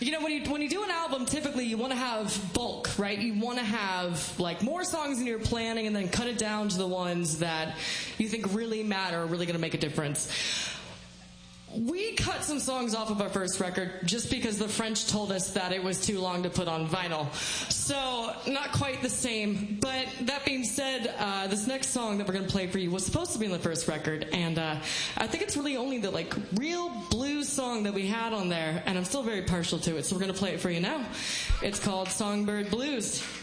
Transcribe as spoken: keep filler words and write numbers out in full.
you know, when you when you do an album, typically you want to have bulk, right? You want to have like more songs in your planning, and then cut it down to the ones that you think really matter, really going to make a difference. We cut some songs off of our first record just because the French told us that it was too long to put on vinyl. So, not quite the same. But that being said, uh, this next song that we're going to play for you was supposed to be on the first record. And uh, I think it's really only the like real blues song that we had on there. And I'm still very partial to it. So we're going to play it for you now. It's called Songbird Blues.